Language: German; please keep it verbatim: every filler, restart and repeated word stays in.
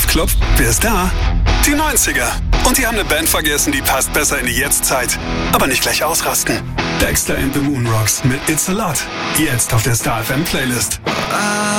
Drauf klopft, wer ist da? Die neunziger. Und die haben eine Band vergessen, die passt besser in die Jetztzeit. Aber nicht gleich ausrasten. Dexter and the Moonrocks mit It's a Lot. Jetzt auf der Star F M Playlist.